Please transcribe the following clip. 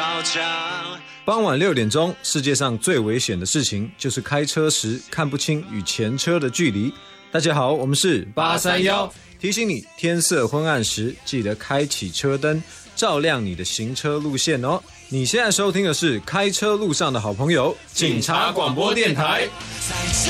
高墙。 傍晚6点钟，世界上最危险的事情就是开车时看不清与前车的距离。大家好，我们是 831， 提醒你天色昏暗时记得开启车灯，照亮你的行车路线哦。你现在收听的是开车路上的好朋友警察广播电台。 在这